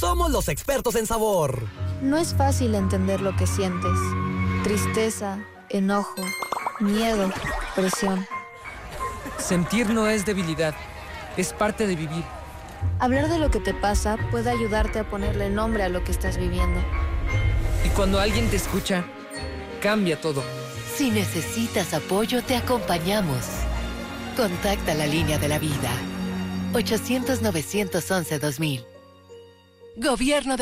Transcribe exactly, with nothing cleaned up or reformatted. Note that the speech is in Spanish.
somos los expertos en sabor. No es fácil entender lo que sientes. Tristeza, enojo, miedo, presión. Sentir no es debilidad, es parte de vivir. Hablar de lo que te pasa puede ayudarte a ponerle nombre a lo que estás viviendo. Y cuando alguien te escucha, cambia todo. Si necesitas apoyo, te acompañamos. Contacta la línea de la vida. ochocientos, novecientos once, dos mil. Gobierno de